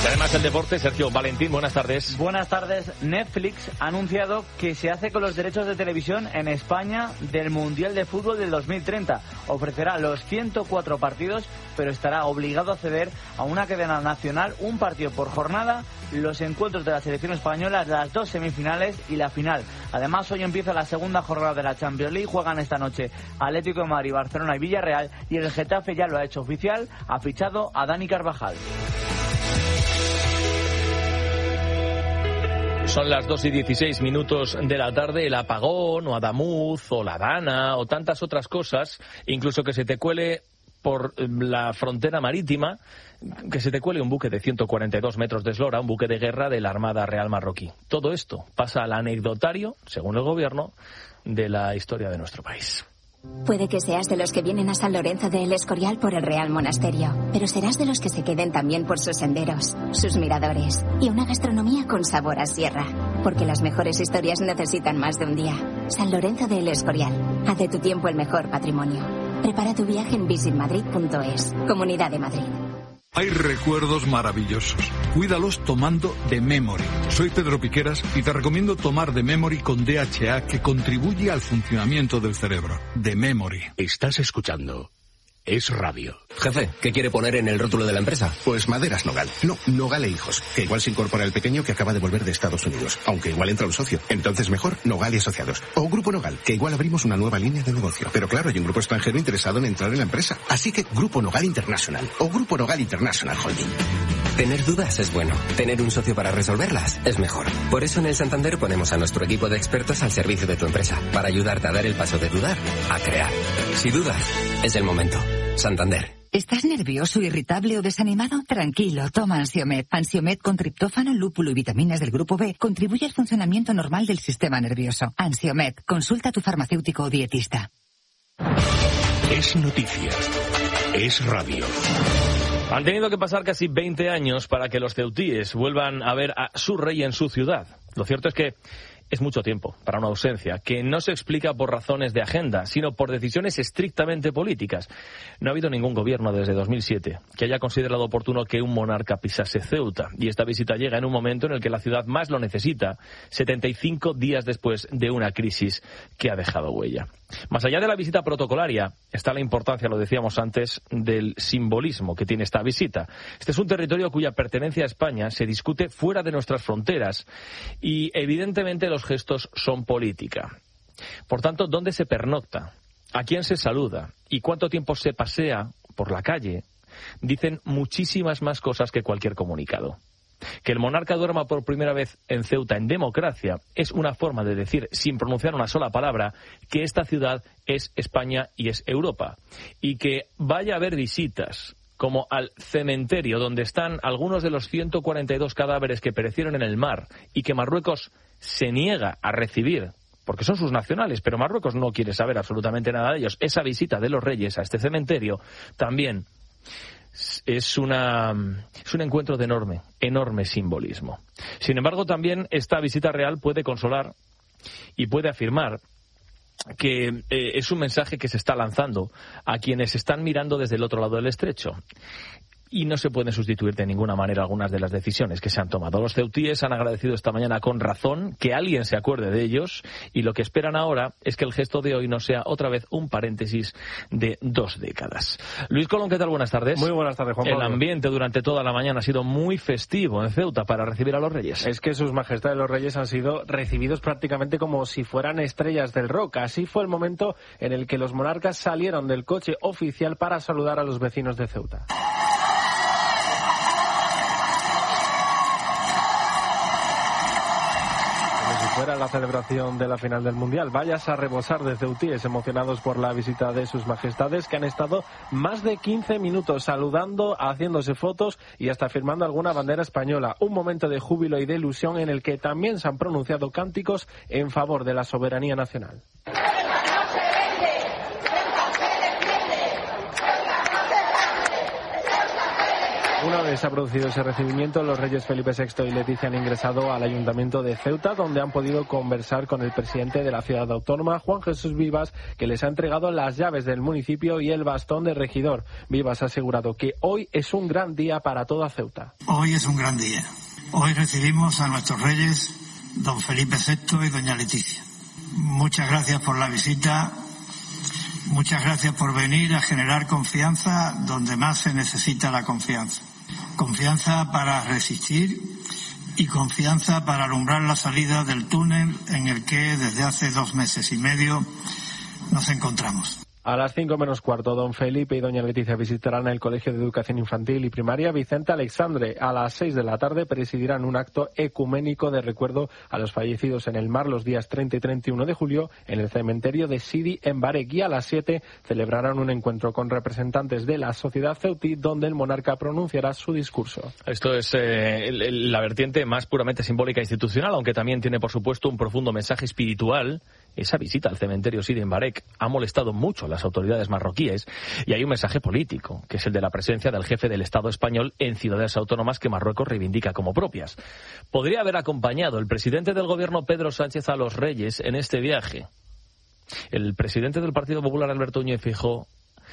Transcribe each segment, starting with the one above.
Y además el deporte, Sergio Valentín, buenas tardes. Buenas tardes. Netflix ha anunciado que se hace con los derechos de televisión en España del Mundial de Fútbol del 2030. Ofrecerá los 104 partidos, pero estará obligado a ceder a una cadena nacional un partido por jornada, los encuentros de la selección española, las 2 semifinales y la final. Además, hoy empieza la segunda jornada de la Champions League. Juegan esta noche Atlético de Madrid, Barcelona y Villarreal, y el Getafe ya lo ha hecho oficial, ha fichado a Dani Carvajal. Son las 2:16 de la tarde. El apagón, o Adamuz, o la Dana, o tantas otras cosas, incluso que se te cuele por la frontera marítima, que se te cuele un buque de 142 metros de eslora, un buque de guerra de la Armada Real Marroquí. Todo esto pasa al anecdotario, según el gobierno, de la historia de nuestro país. Puede que seas de los que vienen a San Lorenzo de El Escorial por el Real Monasterio, pero serás de los que se queden también por sus senderos, sus miradores y una gastronomía con sabor a sierra, porque las mejores historias necesitan más de un día. San Lorenzo de El Escorial, haz de tu tiempo el mejor patrimonio. Prepara tu viaje en visitmadrid.es, Comunidad de Madrid. Hay recuerdos maravillosos. Cuídalos tomando The Memory. Soy Pedro Piqueras y te recomiendo tomar The Memory con DHA, que contribuye al funcionamiento del cerebro. The Memory. Estás escuchando Es Radio. Jefe, ¿qué quiere poner en el rótulo de la empresa? Pues Maderas Nogal. No, Nogal e Hijos. Que igual se incorpora el pequeño que acaba de volver de Estados Unidos. Aunque igual entra un socio. Entonces mejor Nogal y Asociados. O Grupo Nogal, que igual abrimos una nueva línea de negocio. Pero claro, hay un grupo extranjero interesado en entrar en la empresa. Así que Grupo Nogal International. O Grupo Nogal International Holding. Tener dudas es bueno. Tener un socio para resolverlas es mejor. Por eso en el Santander ponemos a nuestro equipo de expertos al servicio de tu empresa. Para ayudarte a dar el paso de dudar a crear. Si dudas, es el momento. Santander. ¿Estás nervioso, irritable o desanimado? Tranquilo, toma Ansiomed. Ansiomed con triptófano, lúpulo y vitaminas del grupo B contribuye al funcionamiento normal del sistema nervioso. Ansiomed, consulta a tu farmacéutico o dietista. Es noticia. Es radio. Han tenido que pasar casi 20 años para que los ceutíes vuelvan a ver a su rey en su ciudad. Lo cierto es que es mucho tiempo para una ausencia que no se explica por razones de agenda, sino por decisiones estrictamente políticas. No ha habido ningún gobierno desde 2007 que haya considerado oportuno que un monarca pisase Ceuta. Y esta visita llega en un momento en el que la ciudad más lo necesita, 75 días después de una crisis que ha dejado huella. Más allá de la visita protocolaria, está la importancia, lo decíamos antes, del simbolismo que tiene esta visita. Este es un territorio cuya pertenencia a España se discute fuera de nuestras fronteras y, evidentemente, los gestos son política. Por tanto, ¿dónde se pernocta? ¿A quién se saluda? ¿Y cuánto tiempo se pasea por la calle? Dicen muchísimas más cosas que cualquier comunicado. Que el monarca duerma por primera vez en Ceuta en democracia es una forma de decir, sin pronunciar una sola palabra, que esta ciudad es España y es Europa. Y que vaya a haber visitas, como al cementerio donde están algunos de los 142 cadáveres que perecieron en el mar y que Marruecos se niega a recibir, porque son sus nacionales, pero Marruecos no quiere saber absolutamente nada de ellos. Esa visita de los reyes a este cementerio también es un encuentro de enorme simbolismo. Sin embargo, también esta visita real puede consolar y puede afirmar que es un mensaje que se está lanzando a quienes están mirando desde el otro lado del estrecho. Y no se pueden sustituir de ninguna manera algunas de las decisiones que se han tomado. Los ceutíes han agradecido esta mañana con razón que alguien se acuerde de ellos, y lo que esperan ahora es que el gesto de hoy no sea otra vez un paréntesis de 2 décadas. Luis Colón, ¿qué tal? Buenas tardes. Muy buenas tardes, Juan Pablo. El ambiente durante toda la mañana ha sido muy festivo en Ceuta para recibir a los reyes. Es que sus majestades los reyes han sido recibidos prácticamente como si fueran estrellas del rock. Así fue el momento en el que los monarcas salieron del coche oficial para saludar a los vecinos de Ceuta. Fuera la celebración de la final del Mundial. Vayas a rebosar de ceutíes emocionados por la visita de sus majestades, que han estado más de 15 minutos saludando, haciéndose fotos y hasta firmando alguna bandera española. Un momento de júbilo y de ilusión en el que también se han pronunciado cánticos en favor de la soberanía nacional. Bueno, les ha producido ese recibimiento. Los reyes Felipe VI y Leticia han ingresado al ayuntamiento de Ceuta, donde han podido conversar con el presidente de la ciudad autónoma, Juan Jesús Vivas, que les ha entregado las llaves del municipio y el bastón de regidor. Vivas ha asegurado que hoy es un gran día para toda Ceuta. Hoy es un gran día. Hoy recibimos a nuestros reyes, don Felipe VI y doña Leticia. Muchas gracias por la visita. Muchas gracias por venir a generar confianza donde más se necesita la confianza. Confianza para resistir y confianza para alumbrar la salida del túnel en el que desde hace 2 meses y medio nos encontramos. A las 5:45, don Felipe y doña Leticia visitarán el Colegio de Educación Infantil y Primaria Vicente Alexandre. A las 6 de la tarde presidirán un acto ecuménico de recuerdo a los fallecidos en el mar los días 30 y 31 de julio en el cementerio de Sidi en Barek, y a las 7 celebrarán un encuentro con representantes de la sociedad ceutí donde el monarca pronunciará su discurso. Esto es la vertiente más puramente simbólica e institucional, aunque también tiene, por supuesto, un profundo mensaje espiritual. Esa visita al cementerio Sidi en Barek ha molestado mucho a las autoridades marroquíes, y hay un mensaje político, que es el de la presencia del jefe del Estado español en ciudades autónomas que Marruecos reivindica como propias. Podría haber acompañado el presidente del gobierno, Pedro Sánchez, a los reyes en este viaje. El presidente del Partido Popular, Alberto Núñez Feijóo,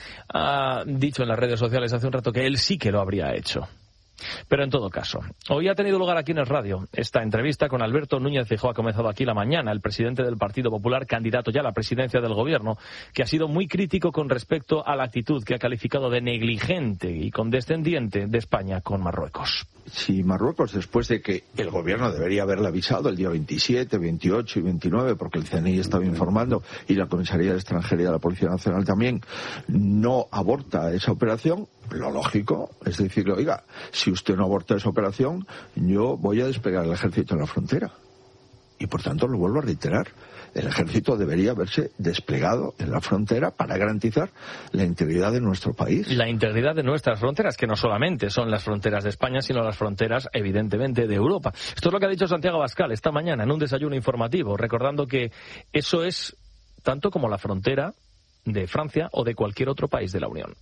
ha dicho en las redes sociales hace un rato que él sí que lo habría hecho. Pero en todo caso, hoy ha tenido lugar aquí en el radio esta entrevista con Alberto Núñez Feijóo. Ha comenzado aquí la mañana. El presidente del Partido Popular, candidato ya a la presidencia del gobierno, que ha sido muy crítico con respecto a la actitud que ha calificado de negligente y condescendiente de España con Marruecos. Si Marruecos, después de que el gobierno debería haberle avisado el día 27, 28 y 29, porque el CNI estaba informando y la Comisaría de Extranjería de la Policía Nacional también, no aborta esa operación, lo lógico es decirle, oiga, si usted no aborta esa operación, yo voy a desplegar el ejército en la frontera. Y por tanto, lo vuelvo a reiterar, el ejército debería haberse desplegado en la frontera para garantizar la integridad de nuestro país. La integridad de nuestras fronteras, que no solamente son las fronteras de España, sino las fronteras, evidentemente, de Europa. Esto es lo que ha dicho Santiago Abascal esta mañana en un desayuno informativo, recordando que eso es tanto como la frontera de Francia o de cualquier otro país de la Unión.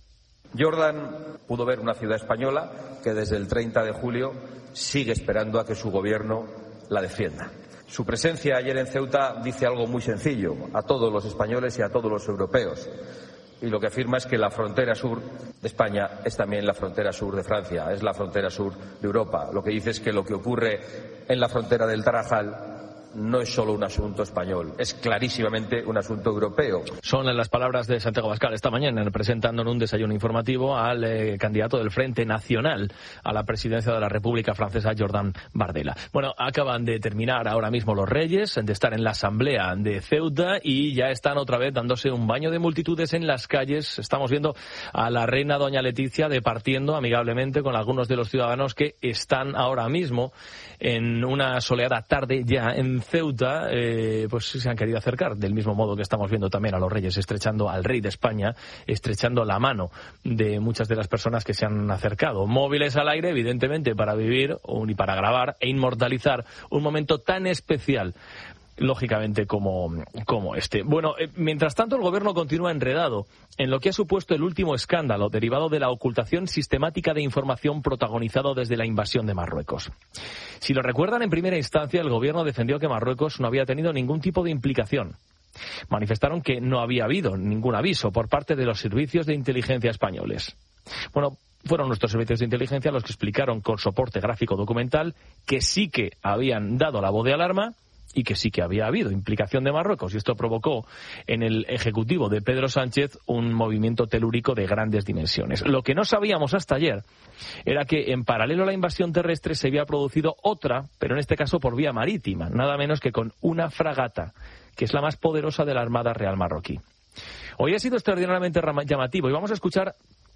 Jordan pudo ver una ciudad española que desde el 30 de julio sigue esperando a que su gobierno la defienda. Su presencia ayer en Ceuta dice algo muy sencillo a todos los españoles y a todos los europeos. Y lo que afirma es que la frontera sur de España es también la frontera sur de Francia, es la frontera sur de Europa. Lo que dice es que lo que ocurre en la frontera del Tarajal no es solo un asunto español, es clarísimamente un asunto europeo. Son las palabras de Santiago Abascal esta mañana, presentando en un desayuno informativo al candidato del Frente Nacional a la presidencia de la República Francesa, Jordan Bardella. Bueno, acaban de terminar ahora mismo los reyes, de estar en la asamblea de Ceuta, y ya están otra vez dándose un baño de multitudes en las calles. Estamos viendo a la reina doña Leticia departiendo amigablemente con algunos de los ciudadanos que están ahora mismo en una soleada tarde ya en Ceuta, pues se han querido acercar, del mismo modo que estamos viendo también a los reyes estrechando al rey de España, estrechando la mano de muchas de las personas que se han acercado. Móviles al aire, evidentemente, para vivir y para grabar e inmortalizar un momento tan especial, lógicamente, como este. Bueno, mientras tanto, el gobierno continúa enredado en lo que ha supuesto el último escándalo derivado de la ocultación sistemática de información protagonizado desde la invasión de Marruecos. Si lo recuerdan, en primera instancia, el gobierno defendió que Marruecos no había tenido ningún tipo de implicación. Manifestaron que no había habido ningún aviso por parte de los servicios de inteligencia españoles. Bueno, fueron nuestros servicios de inteligencia los que explicaron con soporte gráfico documental que sí que habían dado la voz de alarma y que sí que había habido implicación de Marruecos, y esto provocó en el Ejecutivo de Pedro Sánchez un movimiento telúrico de grandes dimensiones. Lo que no sabíamos hasta ayer era que en paralelo a la invasión terrestre se había producido otra, pero en este caso por vía marítima, nada menos que con una fragata, que es la más poderosa de la Armada Real marroquí. Hoy ha sido extraordinariamente llamativo y vamos a escuchar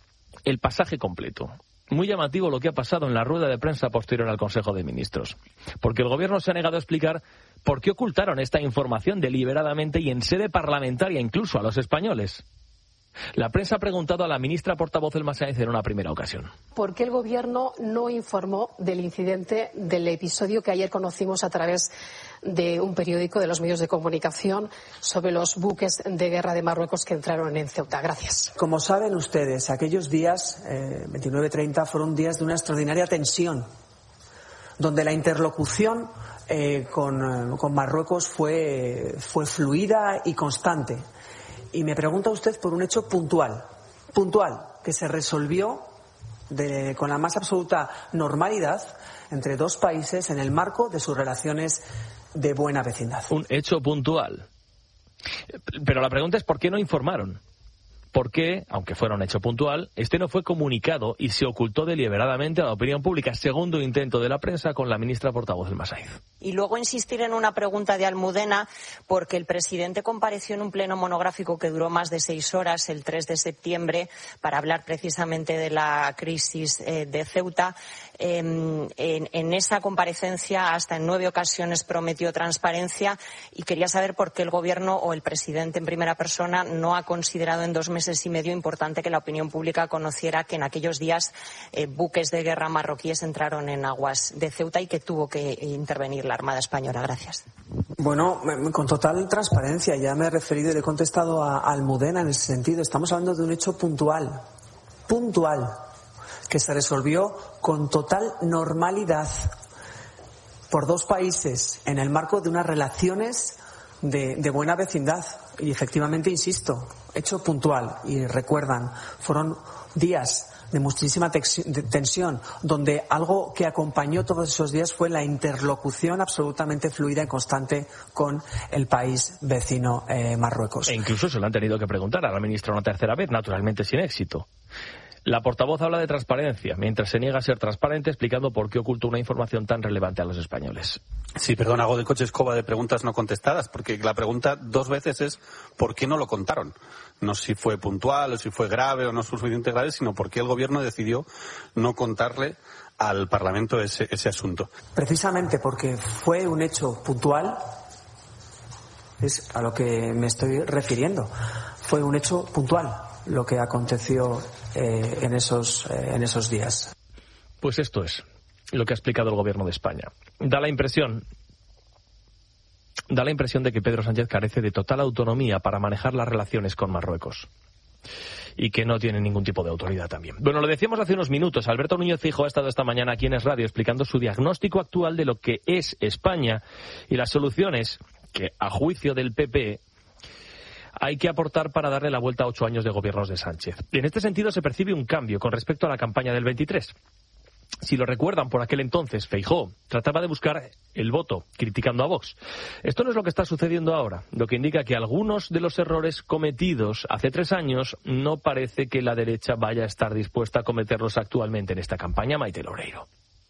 el pasaje completo. Muy llamativo lo que ha pasado en la rueda de prensa posterior al Consejo de Ministros, porque el Gobierno se ha negado a explicar por qué ocultaron esta información deliberadamente y en sede parlamentaria incluso a los españoles. La prensa ha preguntado a la ministra portavoz Elma Sáenz en una primera ocasión. ¿Por qué el Gobierno no informó del incidente, del episodio que ayer conocimos a través de un periódico, de los medios de comunicación, sobre los buques de guerra de Marruecos que entraron en Ceuta. Gracias. Como saben ustedes, aquellos días, 29-30, fueron días de una extraordinaria tensión, donde la interlocución con Marruecos fue fluida y constante. Y me pregunta usted por un hecho puntual, que se resolvió con la más absoluta normalidad entre dos países en el marco de sus relaciones de buena vecindad. Un hecho puntual. Pero la pregunta es ¿por qué no informaron? ¿Por qué, aunque fuera un hecho puntual, este no fue comunicado y se ocultó deliberadamente a la opinión pública, segundo intento de la prensa con la ministra portavoz del Masaiz? Y luego insistir en una pregunta de Almudena, porque el presidente compareció en un pleno monográfico que duró más de 6 horas, el 3 de septiembre, para hablar precisamente de la crisis de Ceuta. En esa comparecencia, hasta en 9 ocasiones prometió transparencia, y quería saber por qué el Gobierno o el presidente en primera persona no ha considerado en 2 meses y medio importante que la opinión pública conociera que en aquellos días buques de guerra marroquíes entraron en aguas de Ceuta y que tuvo que intervenir la Armada Española. Gracias. Bueno, con total transparencia. Ya me he referido y le he contestado a Almudena en ese sentido. Estamos hablando de un hecho puntual, que se resolvió con total normalidad por 2 países en el marco de unas relaciones de buena vecindad. Y efectivamente, insisto, hecho puntual. Y recuerdan, fueron días de muchísima tensión, donde algo que acompañó todos esos días fue la interlocución absolutamente fluida y constante con el país vecino Marruecos. E incluso se lo han tenido que preguntar a la ministra una tercera vez, naturalmente sin éxito. La portavoz habla de transparencia, mientras se niega a ser transparente, explicando por qué ocultó una información tan relevante a los españoles. Sí, perdón, hago de coche escoba de preguntas no contestadas, porque la pregunta 2 veces es ¿por qué no lo contaron? No si fue puntual o si fue grave o no suficientemente grave, sino por qué el Gobierno decidió no contarle al Parlamento ese asunto. Precisamente porque fue un hecho puntual, es a lo que me estoy refiriendo. Fue un hecho puntual lo que aconteció en esos días. Pues esto es lo que ha explicado el Gobierno de España. Da la impresión de que Pedro Sánchez carece de total autonomía para manejar las relaciones con Marruecos y que no tiene ningún tipo de autoridad también. Bueno, lo decíamos hace unos minutos. Alberto Núñez Feijóo ha estado esta mañana aquí en Es Radio explicando su diagnóstico actual de lo que es España y las soluciones que, a juicio del PP, hay que aportar para darle la vuelta a 8 años de gobiernos de Sánchez. En este sentido se percibe un cambio con respecto a la campaña del 23. Si lo recuerdan, por aquel entonces, Feijóo trataba de buscar el voto, criticando a Vox. Esto no es lo que está sucediendo ahora, lo que indica que algunos de los errores cometidos hace 3 años no parece que la derecha vaya a estar dispuesta a cometerlos actualmente en esta campaña. Maite Loureiro.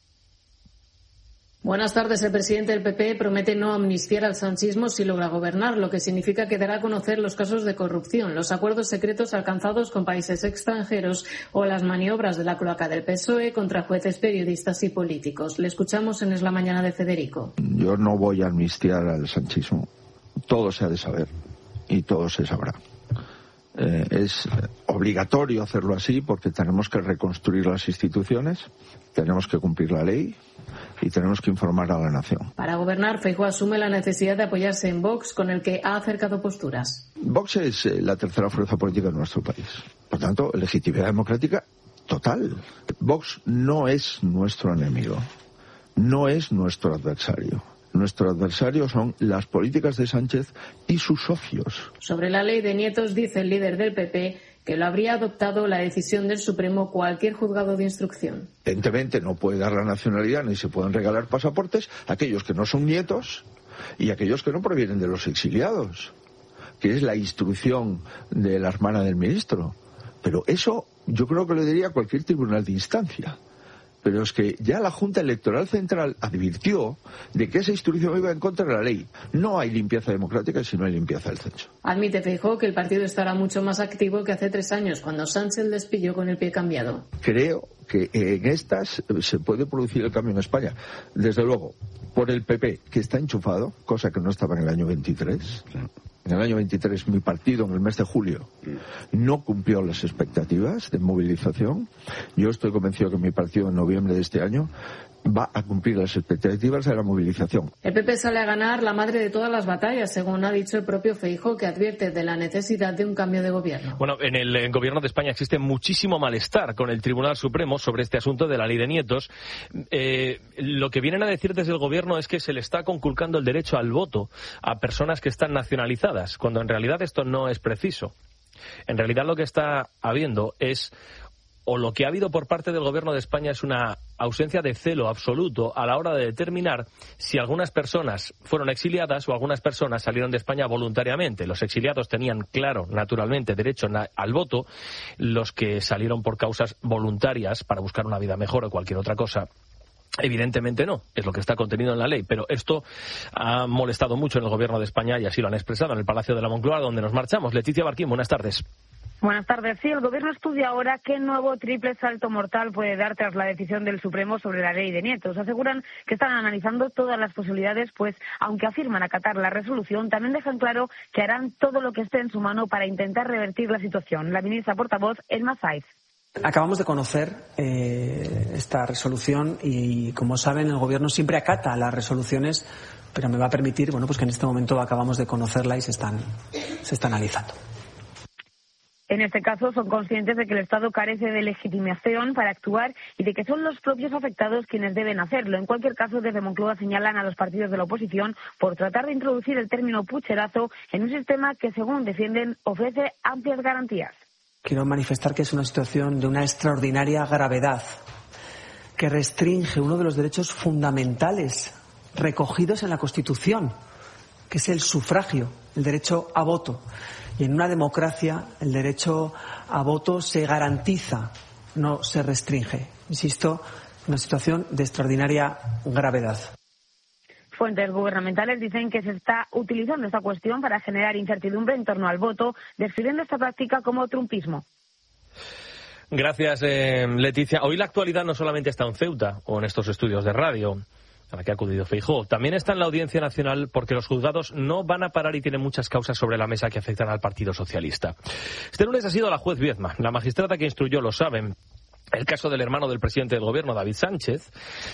Buenas tardes. El presidente del PP promete no amnistiar al sanchismo si logra gobernar, lo que significa que dará a conocer los casos de corrupción, los acuerdos secretos alcanzados con países extranjeros o las maniobras de la cloaca del PSOE contra jueces, periodistas y políticos. Le escuchamos en Es la Mañana de Federico. Yo no voy a amnistiar al sanchismo. Todo se ha de saber y todo se sabrá. Es obligatorio hacerlo así porque tenemos que reconstruir las instituciones, tenemos que cumplir la ley y tenemos que informar a la nación. Para gobernar, Feijóo asume la necesidad de apoyarse en Vox, con el que ha acercado posturas. Vox es la tercera fuerza política de nuestro país. Por tanto, legitimidad democrática total. Vox no es nuestro enemigo, no es nuestro adversario. Nuestro adversario son las políticas de Sánchez y sus socios. Sobre la ley de nietos, dice el líder del PP que lo habría adoptado la decisión del Supremo cualquier juzgado de instrucción. Evidentemente no puede dar la nacionalidad ni se pueden regalar pasaportes a aquellos que no son nietos y aquellos que no provienen de los exiliados, que es la instrucción de la hermana del ministro. Pero eso yo creo que lo diría cualquier tribunal de instancia. Pero es que ya la Junta Electoral Central advirtió de que esa instrucción iba en contra de la ley. No hay limpieza democrática si no hay limpieza del censo. Admite Feijóo que el partido estará mucho más activo que hace 3 años, cuando Sánchez les pilló con el pie cambiado. Creo que en estas se puede producir el cambio en España. Desde luego, por el PP, que está enchufado, cosa que no estaba en el año 23. En el año 23 mi partido, en el mes de julio, no cumplió las expectativas de movilización. Yo estoy convencido que mi partido en noviembre de este año va a cumplir las expectativas de la movilización. El PP sale a ganar la madre de todas las batallas, según ha dicho el propio Feijóo, que advierte de la necesidad de un cambio de gobierno. Bueno, en el gobierno de España existe muchísimo malestar con el Tribunal Supremo sobre este asunto de la ley de nietos. Lo que vienen a decir desde el gobierno es que se le está conculcando el derecho al voto a personas que están nacionalizadas, cuando en realidad esto no es preciso. En realidad lo que está habiendo es, o lo que ha habido por parte del Gobierno de España es una ausencia de celo absoluto a la hora de determinar si algunas personas fueron exiliadas o algunas personas salieron de España voluntariamente. Los exiliados tenían, claro, naturalmente, derecho al voto. Los que salieron por causas voluntarias para buscar una vida mejor o cualquier otra cosa, evidentemente no, es lo que está contenido en la ley, pero esto ha molestado mucho en el Gobierno de España y así lo han expresado en el Palacio de la Moncloa, donde nos marchamos. Leticia Barquín, buenas tardes. Buenas tardes. Sí, el Gobierno estudia ahora qué nuevo triple salto mortal puede dar tras la decisión del Supremo sobre la ley de nietos. Aseguran que están analizando todas las posibilidades, pues aunque afirman acatar la resolución, también dejan claro que harán todo lo que esté en su mano para intentar revertir la situación. La ministra portavoz, Elma Saiz. Acabamos de conocer esta resolución y, como saben, el Gobierno siempre acata las resoluciones, pero me va a permitir, pues que en este momento acabamos de conocerla y se está analizando. En este caso son conscientes de que el Estado carece de legitimación para actuar y de que son los propios afectados quienes deben hacerlo. En cualquier caso, desde Moncloa señalan a los partidos de la oposición por tratar de introducir el término pucherazo en un sistema que, según defienden, ofrece amplias garantías. Quiero manifestar que es una situación de una extraordinaria gravedad que restringe uno de los derechos fundamentales recogidos en la Constitución, que es el sufragio, el derecho a voto. Y en una democracia el derecho a voto se garantiza, no se restringe. Insisto, una situación de extraordinaria gravedad. Fuentes gubernamentales dicen que se está utilizando esta cuestión para generar incertidumbre en torno al voto, describiendo esta práctica como trumpismo. Gracias, Leticia. Hoy la actualidad no solamente está en Ceuta o en estos estudios de radio a la que ha acudido Feijóo, también está en la Audiencia Nacional, porque los juzgados no van a parar y tienen muchas causas sobre la mesa que afectan al Partido Socialista. Este lunes ha sido la juez Viedma, la magistrada que instruyó, lo saben, el caso del hermano del presidente del gobierno, David Sánchez,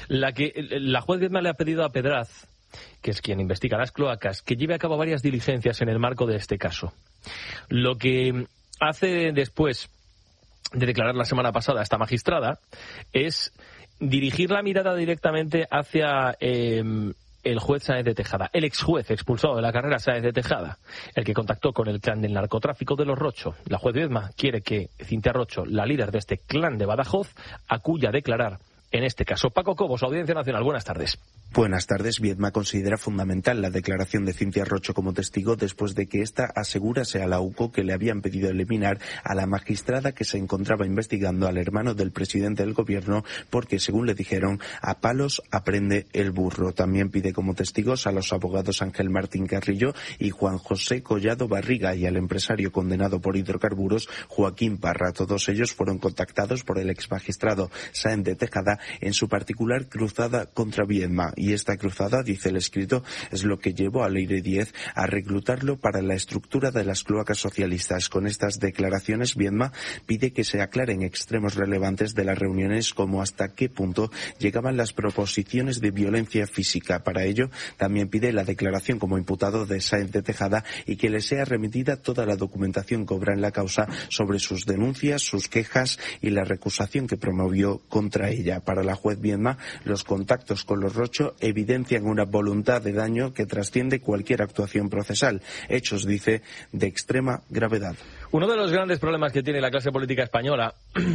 la juez Viedma le ha pedido a Pedraz, que es quien investiga las cloacas, que lleve a cabo varias diligencias en el marco de este caso. Lo que hace después de declarar la semana pasada esta magistrada es dirigir la mirada directamente hacia el juez Sáenz de Tejada, el exjuez expulsado de la carrera Sáenz de Tejada, el que contactó con el clan del narcotráfico de los Rocho. La juez Viedma quiere que Cintia Rocho, la líder de este clan de Badajoz, acuya a declarar en este caso. Paco Cobos, Audiencia Nacional, buenas tardes. Buenas tardes. Viedma considera fundamental la declaración de Cintia Rocho como testigo después de que ésta asegurase a la UCO que le habían pedido eliminar a la magistrada que se encontraba investigando al hermano del presidente del gobierno porque, según le dijeron, a palos aprende el burro. También pide como testigos a los abogados Ángel Martín Carrillo y Juan José Collado Barriga y al empresario condenado por hidrocarburos Joaquín Parra. Todos ellos fueron contactados por el exmagistrado Sáenz de Tejada en su particular cruzada contra Viedma. Y esta cruzada, dice el escrito, es lo que llevó a Leire Díez a reclutarlo para la estructura de las cloacas socialistas. Con estas declaraciones, Viedma pide que se aclaren extremos relevantes de las reuniones, como hasta qué punto llegaban las proposiciones de violencia física. Para ello, también pide la declaración como imputado de Sáenz de Tejada y que le sea remitida toda la documentación que obra en la causa sobre sus denuncias, sus quejas y la recusación que promovió contra ella. Para la juez Viedma, los contactos con los Rocho evidencian una voluntad de daño que trasciende cualquier actuación procesal. Hechos, dice, de extrema gravedad. Uno de los grandes problemas que tiene la clase política española,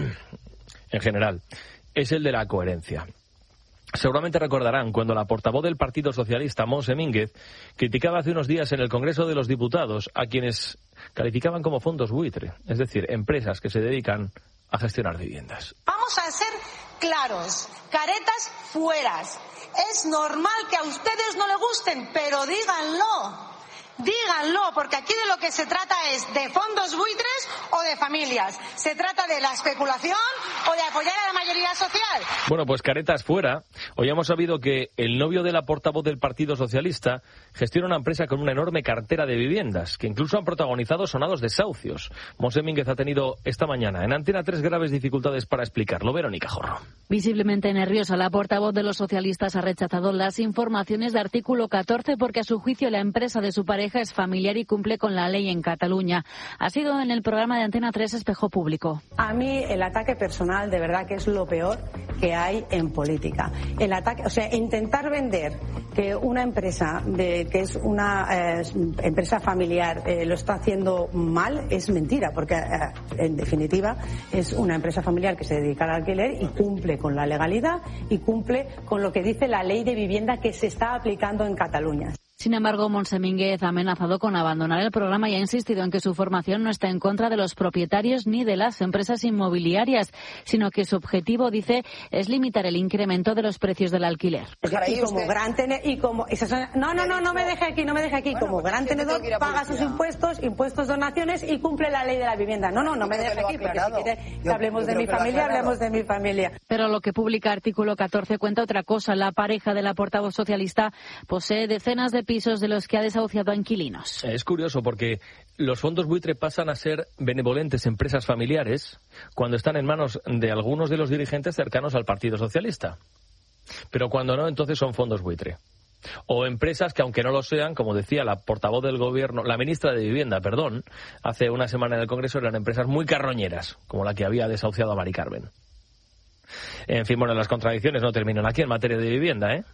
en general, es el de la coherencia. Seguramente recordarán cuando la portavoz del Partido Socialista, Montse Mínguez, criticaba hace unos días en el Congreso de los Diputados a quienes calificaban como fondos buitre, es decir, empresas que se dedican a gestionar viviendas. Vamos a ser claros, caretas fueras. Es normal que a ustedes no les gusten, pero díganlo. Díganlo, porque aquí de lo que se trata es de fondos buitres o de familias. Se trata de la especulación o de apoyar a la mayoría seguridad social. Bueno, pues caretas fuera. Hoy hemos sabido que el novio de la portavoz del Partido Socialista gestiona una empresa con una enorme cartera de viviendas, que incluso han protagonizado sonados desahucios. Monse Mínguez ha tenido esta mañana en Antena 3 graves dificultades para explicarlo. Verónica Jorro. Visiblemente nerviosa, la portavoz de los socialistas ha rechazado las informaciones de Artículo 14 porque a su juicio la empresa de su pareja es familiar y cumple con la ley en Cataluña. Ha sido en el programa de Antena 3 Espejo Público. A mí el ataque personal de verdad que es lo peor que hay en política. El ataque, o sea, intentar vender que una empresa que es una empresa familiar lo está haciendo mal es mentira, porque en definitiva es una empresa familiar que se dedica al alquiler y cumple con la legalidad y cumple con lo que dice la ley de vivienda que se está aplicando en Cataluña. Sin embargo, Monse Mínguez ha amenazado con abandonar el programa y ha insistido en que su formación no está en contra de los propietarios ni de las empresas inmobiliarias, sino que su objetivo, dice, es limitar el incremento de los precios del alquiler. Y como gran tenedor, no me deje aquí. Bueno, como gran tenedor paga sus impuestos, donaciones y cumple la ley de la vivienda. No me deje aquí, porque si quiere que hablemos de mi familia, hablemos de mi familia. Pero lo que publica Artículo 14 cuenta otra cosa. La pareja de la portavoz socialista posee decenas de pisos de los que ha desahuciado a inquilinos. Es curioso porque los fondos buitre pasan a ser benevolentes empresas familiares cuando están en manos de algunos de los dirigentes cercanos al Partido Socialista. Pero cuando no, entonces son fondos buitre. O empresas que, aunque no lo sean, como decía la portavoz del Gobierno, la ministra de Vivienda, hace una semana en el Congreso, eran empresas muy carroñeras, como la que había desahuciado a Mari Carmen. En fin, bueno, las contradicciones no terminan aquí en materia de vivienda, ¿eh?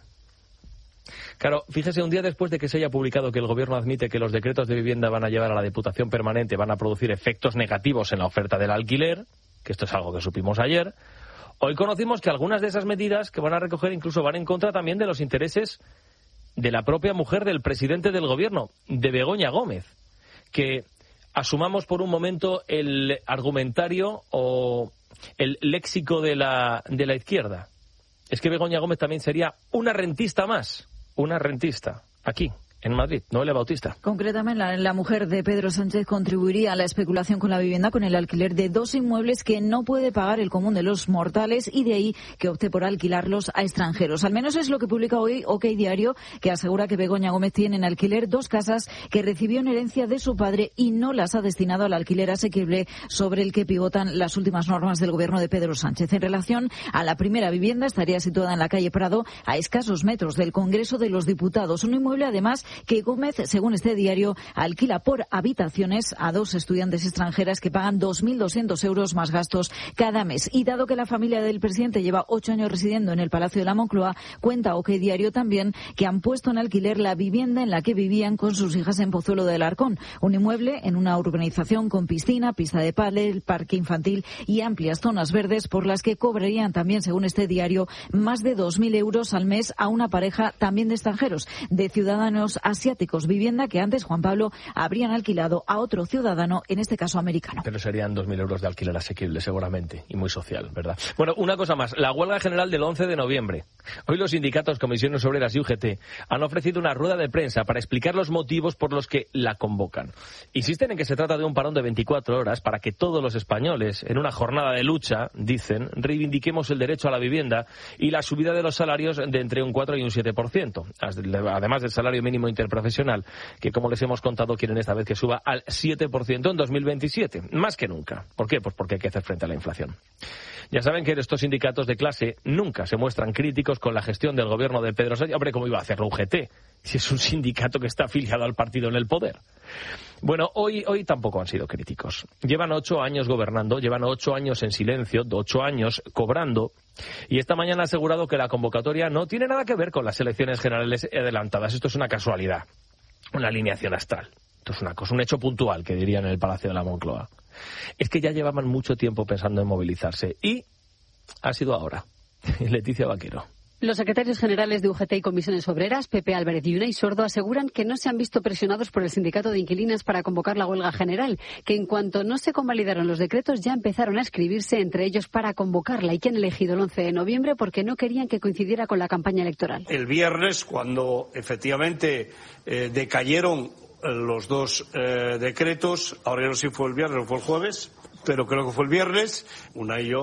Claro, fíjese, un día después de que se haya publicado que el Gobierno admite que los decretos de vivienda van a llevar a la Diputación Permanente, van a producir efectos negativos en la oferta del alquiler, que esto es algo que supimos ayer, hoy conocimos que algunas de esas medidas que van a recoger incluso van en contra también de los intereses de la propia mujer del presidente del Gobierno, de Begoña Gómez. Que asumamos por un momento el argumentario o el léxico de la izquierda. Es que Begoña Gómez también sería una rentista más. Una rentista, aquí, en Madrid, Noelia Bautista. Concretamente, la mujer de Pedro Sánchez contribuiría a la especulación con la vivienda con el alquiler de 2 inmuebles que no puede pagar el común de los mortales y de ahí que opte por alquilarlos a extranjeros. Al menos es lo que publica hoy OK Diario, que asegura que Begoña Gómez tiene en alquiler 2 casas que recibió en herencia de su padre y no las ha destinado al alquiler asequible sobre el que pivotan las últimas normas del gobierno de Pedro Sánchez. En relación a la primera vivienda, estaría situada en la calle Prado, a escasos metros del Congreso de los Diputados. Un inmueble, además, que Gómez, según este diario, alquila por habitaciones a 2 estudiantes extranjeras que pagan 2.200 euros más gastos cada mes. Y dado que la familia del presidente lleva 8 años residiendo en el Palacio de la Moncloa, cuenta OK Diario también que han puesto en alquiler la vivienda en la que vivían con sus hijas en Pozuelo de Alarcón, un inmueble en una urbanización con piscina, pista de pádel, parque infantil y amplias zonas verdes por las que cobrarían también, según este diario, más de 2.000 euros al mes a una pareja también de extranjeros, de ciudadanos asiáticos. Vivienda que antes, Juan Pablo, habrían alquilado a otro ciudadano, en este caso americano. Pero serían 2.000 euros de alquiler asequible, seguramente, y muy social, ¿verdad? Bueno, una cosa más. La huelga general del 11 de noviembre. Hoy los sindicatos, Comisiones Obreras y UGT han ofrecido una rueda de prensa para explicar los motivos por los que la convocan. Insisten en que se trata de un parón de 24 horas para que todos los españoles, en una jornada de lucha, dicen, reivindiquemos el derecho a la vivienda y la subida de los salarios de entre un 4 y un 7%, además del salario mínimo interprofesional, que, como les hemos contado, quieren esta vez que suba al 7% en 2027, más que nunca. ¿Por qué? Pues porque hay que hacer frente a la inflación. Ya saben que estos sindicatos de clase nunca se muestran críticos con la gestión del gobierno de Pedro Sánchez. Hombre, ¿cómo iba a hacerlo UGT? Si es un sindicato que está afiliado al partido en el poder. Bueno, hoy tampoco han sido críticos. Llevan 8 años gobernando, llevan 8 años en silencio, 8 años cobrando, y esta mañana ha asegurado que la convocatoria no tiene nada que ver con las elecciones generales adelantadas. Esto es una casualidad, una alineación astral. Esto es una cosa, un hecho puntual, que dirían en el Palacio de la Moncloa. Es que ya llevaban mucho tiempo pensando en movilizarse, y ha sido ahora. Leticia Vaquero. Los secretarios generales de UGT y Comisiones Obreras, Pepe Álvarez y Unai Sordo, aseguran que no se han visto presionados por el sindicato de inquilinas para convocar la huelga general, que en cuanto no se convalidaron los decretos ya empezaron a escribirse entre ellos para convocarla y que han elegido el 11 de noviembre porque no querían que coincidiera con la campaña electoral. El viernes, cuando efectivamente decayeron los 2 decretos, ahora ya no sé si fue el viernes o fue el jueves, pero creo que fue el viernes, Unai y yo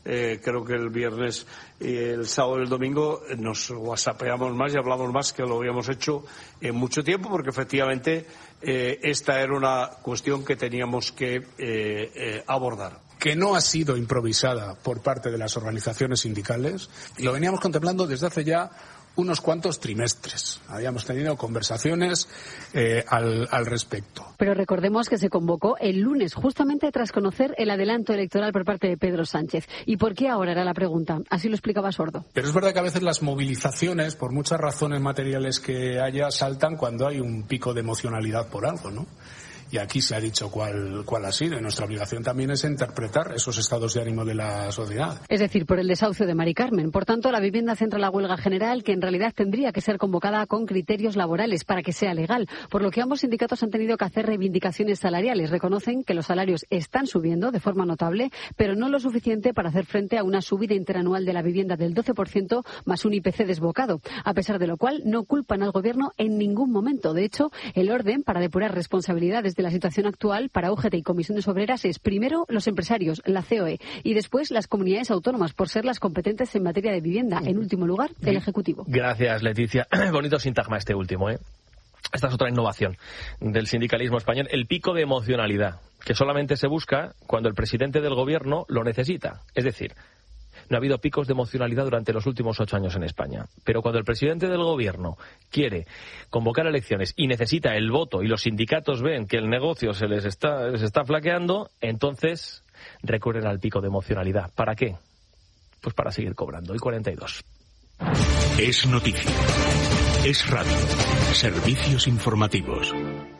creo que el viernes, el sábado y el domingo nos whatsappeamos más y hablamos más que lo habíamos hecho en mucho tiempo, porque efectivamente esta era una cuestión que teníamos que abordar. Que no ha sido improvisada por parte de las organizaciones sindicales, y lo veníamos contemplando desde hace ya unos cuantos trimestres. Habíamos tenido conversaciones al respecto. Pero recordemos que se convocó el lunes, justamente tras conocer el adelanto electoral por parte de Pedro Sánchez. ¿Y por qué ahora era la pregunta? Así lo explicaba Sordo. Pero es verdad que a veces las movilizaciones, por muchas razones materiales que haya, saltan cuando hay un pico de emocionalidad por algo, ¿no? Y aquí se ha dicho cuál ha sido. Y nuestra obligación también es interpretar esos estados de ánimo de la sociedad. Es decir, por el desahucio de Mari Carmen. Por tanto, la vivienda centra la huelga general, que en realidad tendría que ser convocada con criterios laborales para que sea legal. Por lo que ambos sindicatos han tenido que hacer reivindicaciones salariales. Reconocen que los salarios están subiendo de forma notable, pero no lo suficiente para hacer frente a una subida interanual de la vivienda del 12% más un IPC desbocado. A pesar de lo cual, no culpan al Gobierno en ningún momento. De hecho, el orden para depurar responsabilidades de la situación actual para UGT y comisiones obreras es primero los empresarios, la COE, y después las comunidades autónomas, por ser las competentes en materia de vivienda. En último lugar, el Ejecutivo. Gracias, Leticia. Bonito sintagma este último, ¿eh? Esta es otra innovación del sindicalismo español, el pico de emocionalidad, que solamente se busca cuando el presidente del Gobierno lo necesita. Es decir, no ha habido picos de emocionalidad durante los últimos 8 años en España. Pero cuando el presidente del Gobierno quiere convocar elecciones y necesita el voto y los sindicatos ven que el negocio se les está flaqueando, entonces recurren al pico de emocionalidad. ¿Para qué? Pues para seguir cobrando. Y 42. Es noticia. Es radio. Servicios informativos.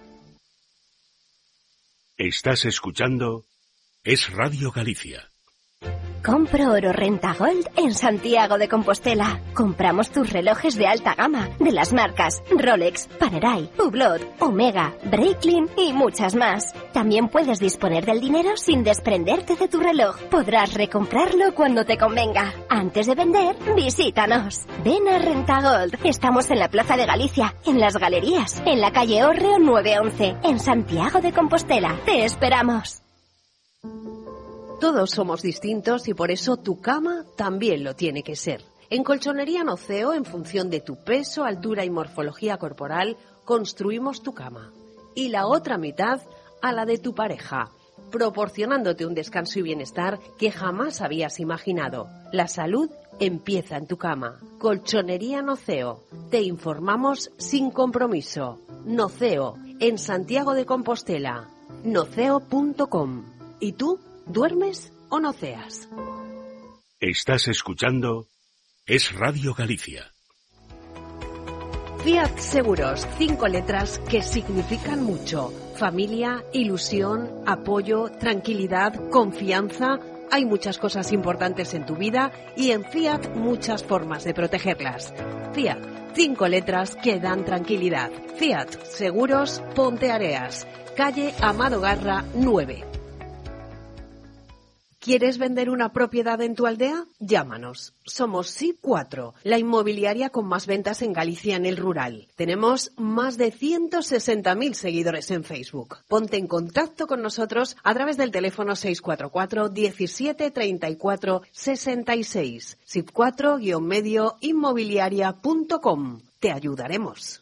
Estás escuchando Es Radio Galicia. Compro oro Renta Gold en Santiago de Compostela. Compramos tus relojes de alta gama, de las marcas Rolex, Panerai, Hublot, Omega, Breitling y muchas más. También puedes disponer del dinero sin desprenderte de tu reloj. Podrás recomprarlo cuando te convenga. Antes de vender, visítanos. Ven a Renta Gold. Estamos en la Plaza de Galicia, en Las Galerías, en la calle Hórreo 911, en Santiago de Compostela. Te esperamos. Todos somos distintos y por eso tu cama también lo tiene que ser. En Colchonería Noceo, en función de tu peso, altura y morfología corporal, construimos tu cama. Y la otra mitad a la de tu pareja, proporcionándote un descanso y bienestar que jamás habías imaginado. La salud empieza en tu cama. Colchonería Noceo. Te informamos sin compromiso. Noceo, en Santiago de Compostela. Noceo.com. ¿Y tú? ¿Duermes o noceas? Estás escuchando Es Radio Galicia. Fiat Seguros, 5 letras que significan mucho. Familia, ilusión, apoyo, tranquilidad, confianza. Hay muchas cosas importantes en tu vida y en Fiat muchas formas de protegerlas. Fiat, 5 letras que dan tranquilidad. Fiat Seguros, Ponteareas, calle Amado Garra 9. ¿Quieres vender una propiedad en tu aldea? Llámanos. Somos SI4, la inmobiliaria con más ventas en Galicia en el rural. Tenemos más de 160.000 seguidores en Facebook. Ponte en contacto con nosotros a través del teléfono 644 17 34 66. SIP4-medio inmobiliaria.com. Te ayudaremos.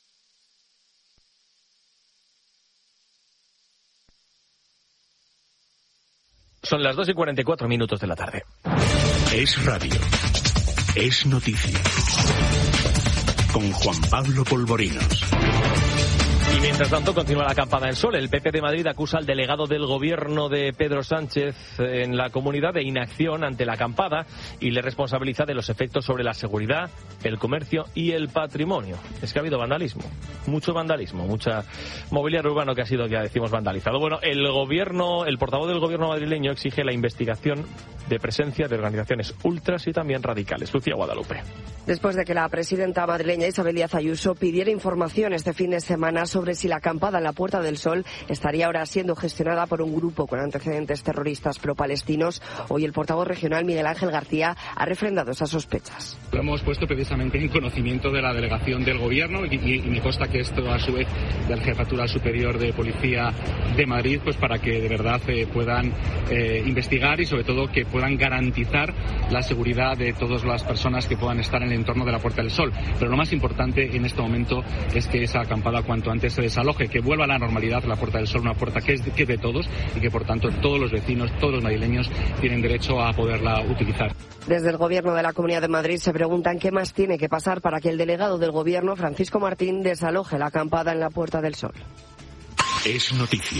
Son las 2:44 de la tarde. Es radio. Es noticia. Con Juan Pablo Polvorinos. Y mientras tanto continúa la acampada en Sol. El PP de Madrid acusa al delegado del gobierno de Pedro Sánchez en la comunidad de inacción ante la acampada y le responsabiliza de los efectos sobre la seguridad, el comercio y el patrimonio. Es que ha habido vandalismo, mucho vandalismo, mucha mobiliario urbano que ha sido, ya decimos, vandalizado. Bueno, el portavoz del gobierno madrileño exige la investigación de presencia de organizaciones ultras y también radicales. Lucía Guadalupe. Después de que la presidenta madrileña Isabel Díaz Ayuso pidiera información este fin de semana sobre sobre si la acampada en la Puerta del Sol estaría ahora siendo gestionada por un grupo con antecedentes terroristas pro-palestinos. Hoy el portavoz regional Miguel Ángel García ha refrendado esas sospechas. Lo hemos puesto precisamente en conocimiento de la delegación del Gobierno y me consta que esto a su vez de la Jefatura Superior de Policía de Madrid, pues para que de verdad puedan investigar y sobre todo que puedan garantizar la seguridad de todas las personas que puedan estar en el entorno de la Puerta del Sol. Pero lo más importante en este momento es que esa acampada cuanto antes se desaloje, que vuelva a la normalidad la Puerta del Sol, una puerta que es de todos y que por tanto todos los vecinos, todos los madrileños tienen derecho a poderla utilizar. Desde el Gobierno de la Comunidad de Madrid se preguntan qué más tiene que pasar para que el delegado del Gobierno, Francisco Martín, desaloje la acampada en la Puerta del Sol. Es noticia.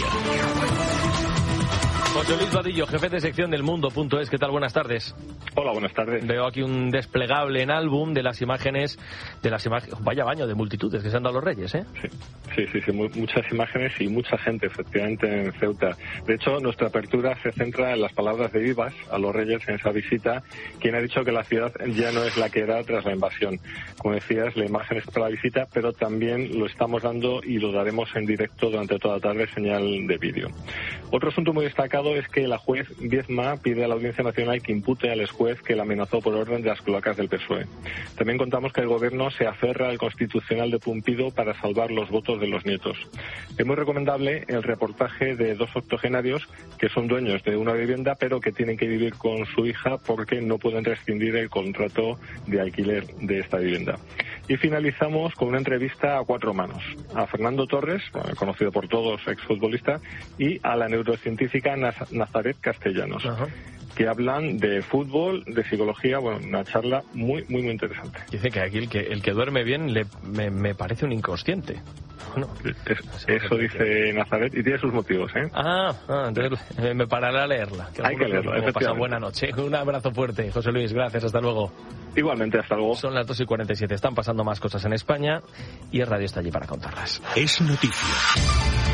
José Luis Vadillo, jefe de sección del Mundo.es. ¿Qué tal? Buenas tardes. Hola, buenas tardes. Veo aquí un desplegable en álbum de las imágenes. Vaya baño de multitudes que se han dado los Reyes, ¿eh? Sí, muchas imágenes y mucha gente, efectivamente, en Ceuta. De hecho, nuestra apertura se centra en las palabras de Vivas a los Reyes en esa visita, quien ha dicho que la ciudad ya no es la que era tras la invasión. Como decías, la imagen es para la visita, pero también lo estamos dando y lo daremos en directo durante toda la tarde, señal de vídeo. Otro asunto muy destacado es que la juez Viezma pide a la Audiencia Nacional que impute al exjuez que la amenazó por orden de las cloacas del PSOE. También contamos que el Gobierno se aferra al Constitucional de Pumpido para salvar los votos de los nietos. Es muy recomendable el reportaje de 2 octogenarios que son dueños de una vivienda pero que tienen que vivir con su hija porque no pueden rescindir el contrato de alquiler de esta vivienda. Y finalizamos con una entrevista a 4 manos. A Fernando Torres, conocido por todos, exfutbolista, y a la neurocientífica Nazaret Castellanos, que hablan de fútbol, de psicología, una charla muy interesante. Dice que aquí el que duerme bien me parece un inconsciente. No, eso dice Nazaret y tiene sus motivos, ¿eh? Entonces me pararé a leerla. Hay que leerlo, efectivamente. Buena noche. Un abrazo fuerte, José Luis. Gracias, hasta luego. Igualmente, hasta luego. Son las 2:47. Están pasando más cosas en España y el radio está allí para contarlas. Es noticia.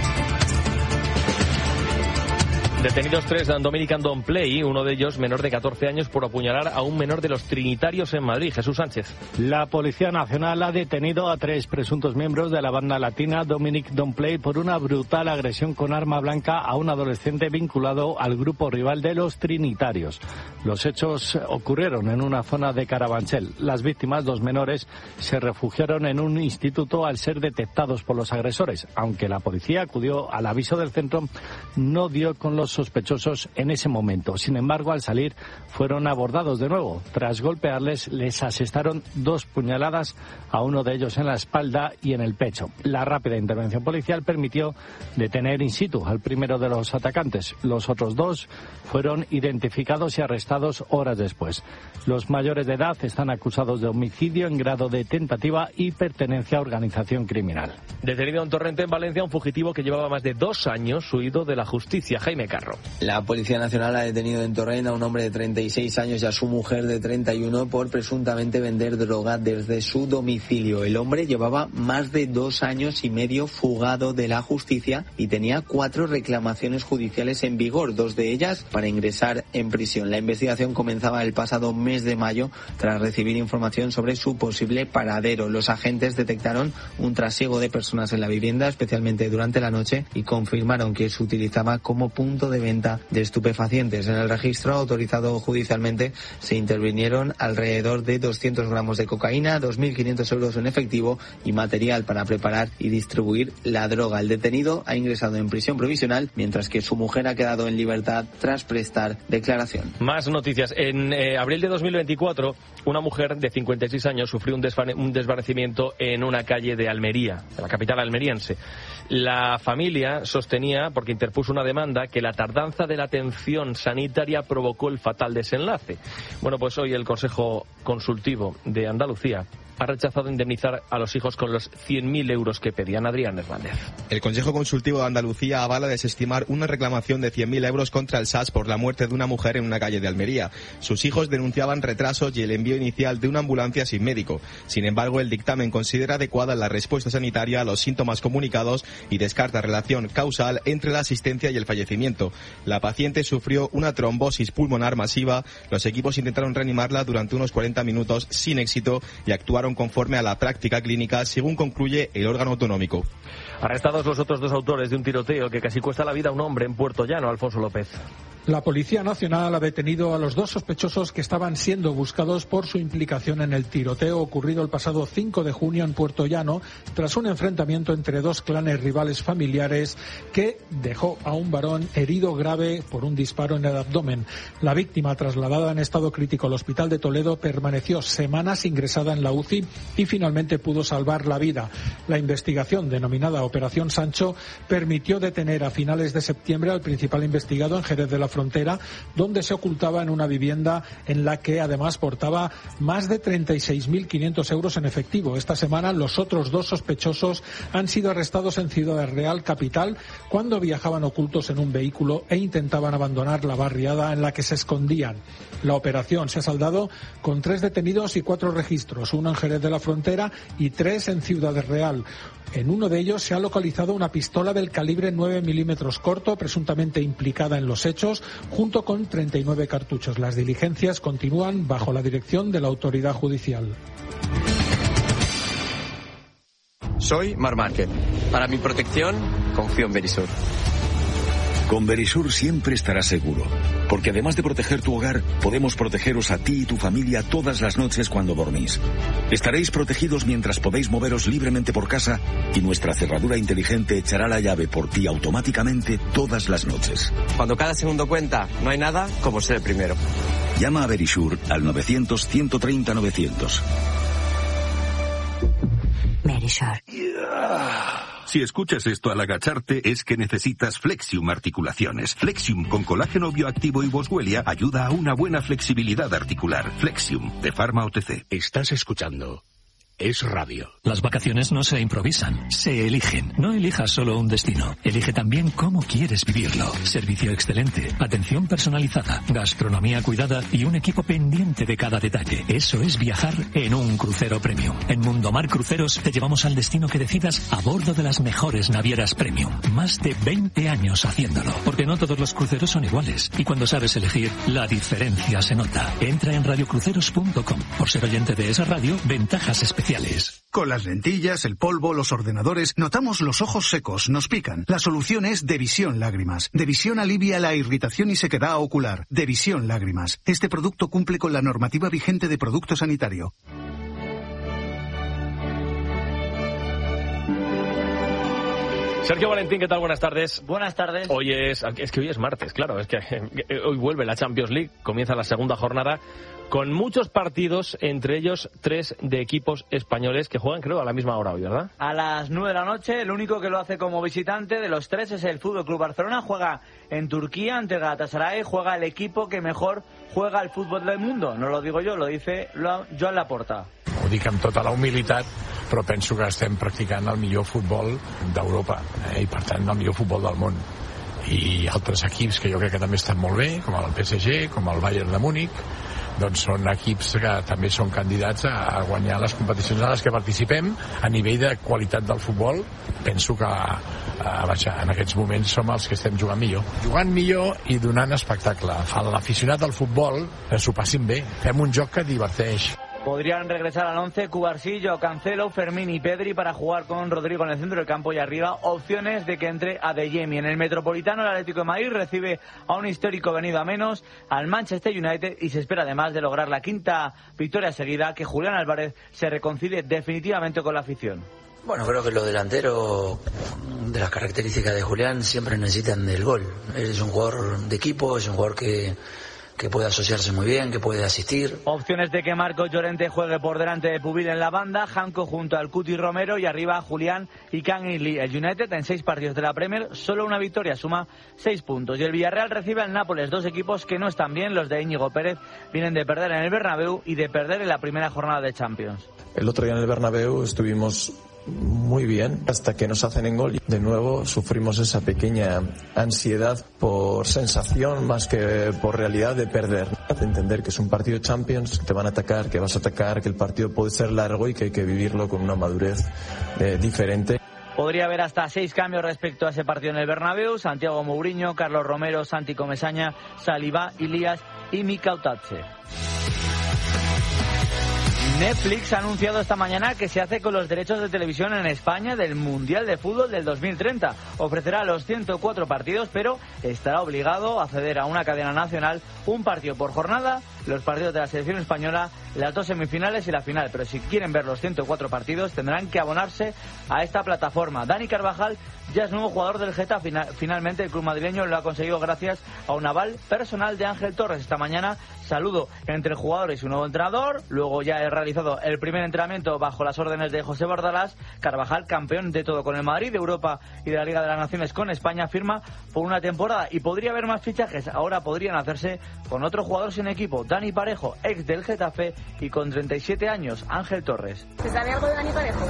Detenidos 3 en Dominican Don't Play, uno de ellos menor de 14 años por apuñalar a un menor de los Trinitarios en Madrid. Jesús Sánchez. La Policía Nacional ha detenido a 3 presuntos miembros de la banda latina Dominic Don't Play por una brutal agresión con arma blanca a un adolescente vinculado al grupo rival de los Trinitarios. Los hechos ocurrieron en una zona de Carabanchel. Las víctimas, 2 menores, se refugiaron en un instituto al ser detectados por los agresores. Aunque la policía acudió al aviso del centro, no dio con los sospechosos en ese momento. Sin embargo, al salir fueron abordados de nuevo. Tras golpearles, les asestaron 2 puñaladas, a uno de ellos en la espalda y en el pecho. La rápida intervención policial permitió detener in situ al primero de los atacantes. Los otros 2 fueron identificados y arrestados horas después. Los mayores de edad están acusados de homicidio en grado de tentativa y pertenencia a organización criminal. Detenido en Torrente, en Valencia, un fugitivo que llevaba más de 2 años huido de la justicia. Jaime Carro. La Policía Nacional ha detenido en Torrent a un hombre de 36 años y a su mujer de 31 por presuntamente vender droga desde su domicilio. El hombre llevaba más de 2 años y medio fugado de la justicia y tenía 4 reclamaciones judiciales en vigor, 2 de ellas para ingresar en prisión. La investigación comenzaba el pasado mes de mayo tras recibir información sobre su posible paradero. Los agentes detectaron un trasiego de personas en la vivienda, especialmente durante la noche, y confirmaron que se utilizaba como punto de venta de estupefacientes. En el registro autorizado judicialmente se intervinieron alrededor de 200 gramos de cocaína, 2.500 euros en efectivo y material para preparar y distribuir la droga. El detenido ha ingresado en prisión provisional, mientras que su mujer ha quedado en libertad tras prestar declaración. Más noticias. En abril de 2024, una mujer de 56 años sufrió un desvanecimiento en una calle de Almería, de la capital almeriense. La familia sostenía, porque interpuso una demanda, que la tardanza de la atención sanitaria provocó el fatal desenlace. Bueno, pues hoy el Consejo Consultivo de Andalucía ha rechazado indemnizar a los hijos con los 100.000 euros que pedían. Adrián Hernández. El Consejo Consultivo de Andalucía avala desestimar una reclamación de 100.000 euros contra el SAS por la muerte de una mujer en una calle de Almería. Sus hijos denunciaban retrasos y el envío inicial de una ambulancia sin médico. Sin embargo, el dictamen considera adecuada la respuesta sanitaria a los síntomas comunicados y descarta relación causal entre la asistencia y el fallecimiento. La paciente sufrió una trombosis pulmonar masiva. Los equipos intentaron reanimarla durante unos 40 minutos sin éxito y actuaron conforme a la práctica clínica, según concluye el órgano autonómico. Arrestados los otros 2 autores de un tiroteo que casi cuesta la vida a un hombre en Puerto Llano, Alfonso López. La Policía Nacional ha detenido a los 2 sospechosos que estaban siendo buscados por su implicación en el tiroteo ocurrido el pasado 5 de junio en Puerto Llano, tras un enfrentamiento entre 2 clanes rivales familiares que dejó a un varón herido grave por un disparo en el abdomen. La víctima, trasladada en estado crítico al Hospital de Toledo, permaneció semanas ingresada en la UCI y finalmente pudo salvar la vida. La investigación, denominada Operación Sancho, permitió detener a finales de septiembre al principal investigado en Jerez de la Frontera, donde se ocultaba en una vivienda en la que además portaba más de 36.500 euros en efectivo. Esta semana los otros 2 sospechosos han sido arrestados en Ciudad Real, capital, cuando viajaban ocultos en un vehículo e intentaban abandonar la barriada en la que se escondían. La operación se ha saldado con 3 detenidos y 4 registros, 1 en Jerez de la Frontera y 3 en Ciudad Real. En uno de ellos se ha localizado una pistola del calibre 9 milímetros corto, presuntamente implicada en los hechos, junto con 39 cartuchos. Las diligencias continúan bajo la dirección de la autoridad judicial. Soy Mar Márquez. Para mi protección, confío en Verisur. Con Verisur siempre estarás seguro, porque además de proteger tu hogar, podemos protegeros a ti y tu familia todas las noches cuando dormís. Estaréis protegidos mientras podéis moveros libremente por casa y nuestra cerradura inteligente echará la llave por ti automáticamente todas las noches. Cuando cada segundo cuenta, no hay nada como ser el primero. Llama a Verisur al 900-130-900. Verisur. Si escuchas esto al agacharte es que necesitas Flexium Articulaciones. Flexium con colágeno bioactivo y boswellia ayuda a una buena flexibilidad articular. Flexium, de Pharma OTC. Estás escuchando Es Radio. Las vacaciones no se improvisan, se eligen. No elijas solo un destino, elige también cómo quieres vivirlo. Servicio excelente, atención personalizada, gastronomía cuidada y un equipo pendiente de cada detalle. Eso es viajar en un crucero premium. En Mundomar Cruceros te llevamos al destino que decidas a bordo de las mejores navieras premium. Más de 20 años haciéndolo, porque no todos los cruceros son iguales. Y cuando sabes elegir, la diferencia se nota. Entra en radiocruceros.com. Por ser oyente de esa radio, ventajas especiales. Con las lentillas, el polvo, los ordenadores, notamos los ojos secos, nos pican. La solución es Devisión Lágrimas. Devisión alivia la irritación y sequedad ocular. Devisión Lágrimas. Este producto cumple con la normativa vigente de producto sanitario. Sergio Valentín, ¿qué tal? Buenas tardes. Buenas tardes. Hoy es que hoy es martes, claro, es que hoy vuelve la Champions League, comienza la segunda jornada con muchos partidos, entre ellos 3 de equipos españoles que juegan, creo, a la misma hora hoy, ¿verdad? A las 9 de la noche, el único que lo hace como visitante de los 3 es el Fútbol Club Barcelona, juega en Turquía ante Galatasaray, juega el equipo que mejor juega al fútbol del mundo, no lo digo yo, lo dice Joan Laporta. Ho dic amb tota la humilitat, però penso que estem practicant el millor futbol d'Europa i per tant el millor futbol del món. I altres equips que jo crec que també estan molt bé, com el PSG, com el Bayern de Múnich, doncs són equips que també són candidats a guanyar les competicions en les que participem. A nivell de qualitat del futbol, penso que en aquests moments som els que estem jugant millor. Jugant millor i donant espectacle. A l'aficionat del futbol s'ho passin bé. Fem un joc que diverteix. Podrían regresar al 11 Cubarsí, Cancelo, Fermín y Pedri para jugar con Rodrigo en el centro del campo y arriba opciones de que entre Adeyemi. En el Metropolitano, el Atlético de Madrid recibe a un histórico venido a menos, al Manchester United, y se espera además de lograr la 5ª victoria seguida que Julián Álvarez se reconcilie definitivamente con la afición. Bueno, creo que los delanteros, de las características de Julián, siempre necesitan del gol. Él es un jugador de equipo, es un jugador que puede asociarse muy bien, que puede asistir. Opciones de que Marcos Llorente juegue por delante de Pubil en la banda, Janko junto al Cuti Romero y arriba Julián y Kang In-lee. El United en 6 partidos de la Premier, solo una victoria, suma 6 puntos. Y el Villarreal recibe al Nápoles, 2 equipos que no están bien. Los de Íñigo Pérez vienen de perder en el Bernabéu y de perder en la primera jornada de Champions. El otro día en el Bernabéu estuvimos muy bien hasta que nos hacen en gol. De nuevo sufrimos esa pequeña ansiedad por sensación más que por realidad de perder. De entender que es un partido de Champions, que te van a atacar, que vas a atacar, que el partido puede ser largo y que hay que vivirlo con una madurez diferente. Podría haber hasta 6 cambios respecto a ese partido en el Bernabéu. Santiago Mourinho, Carlos Romero, Santi Comesaña, Saliba, Ilías y Mika Otatze. Netflix ha anunciado esta mañana que se hace con los derechos de televisión en España del Mundial de Fútbol del 2030. Ofrecerá los 104 partidos, pero estará obligado a ceder a una cadena nacional un partido por jornada, los partidos de la selección española, las 2 semifinales y la final. Pero si quieren ver los 104 partidos, tendrán que abonarse a esta plataforma. Dani Carvajal ya es nuevo jugador del Getafe. Finalmente el club madrileño lo ha conseguido gracias a un aval personal de Ángel Torres. Esta mañana saludo entre jugadores y su nuevo entrenador. Luego ya he realizado el primer entrenamiento bajo las órdenes de José Bordalás. Carvajal, campeón de todo con el Madrid, de Europa y de la Liga de las Naciones con España, firma por una temporada y podría haber más fichajes. Ahora podrían hacerse con otro jugador sin equipo. Dani Parejo, ex del Getafe y con 37 años, Ángel Torres. ¿Se sabe algo de Dani Parejo?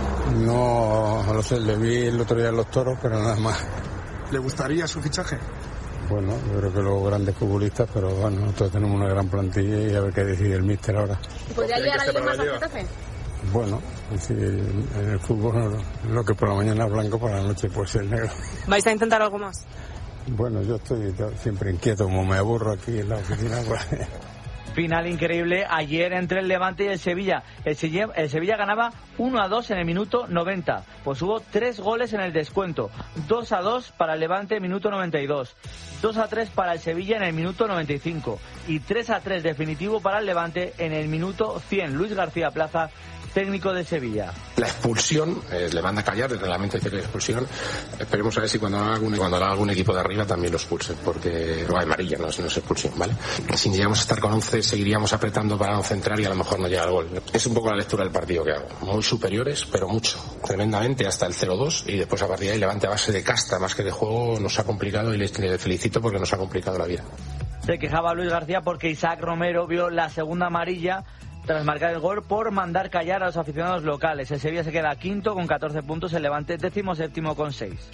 No lo sé, le vi el otro día en Los Toros, pero nada más. ¿Le gustaría su fichaje? Bueno, yo creo que los grandes futbolistas, pero bueno, nosotros tenemos una gran plantilla y a ver qué decide el míster ahora. ¿Podría llegar alguien más al Getafe? Bueno, es decir, en el fútbol lo que por la mañana es blanco, por la noche puede ser negro. ¿Vais a intentar algo más? Bueno, yo estoy siempre inquieto, como me aburro aquí en la oficina, pues... Final increíble ayer entre el Levante y el Sevilla. El Sevilla ganaba 1-2 en el minuto 90. Pues hubo 3 goles en el descuento. 2-2 para el Levante, minuto 92. 2-3 para el Sevilla en el minuto 95. Y 3-3 definitivo para el Levante en el minuto 100. Luis García Plaza, técnico de Sevilla. La expulsión, le manda a callar, el reglamento dice que la expulsión. Esperemos a ver si cuando haga algún equipo de arriba también lo expulsen, porque no hay amarilla, no es expulsión, ¿vale? Si llegamos a estar con 11, seguiríamos apretando para no centrar y a lo mejor no llega el gol. Es un poco la lectura del partido que hago. Muy superiores, pero mucho, tremendamente, hasta el 0-2, y después a partir de ahí Levante a base de casta, más que de juego, nos ha complicado y le felicito porque nos ha complicado la vida. Se quejaba Luis García porque Isaac Romero vio la segunda amarilla tras marcar el gol por mandar callar a los aficionados locales. El Sevilla se queda quinto con 14 puntos, el Levante 17º con 6.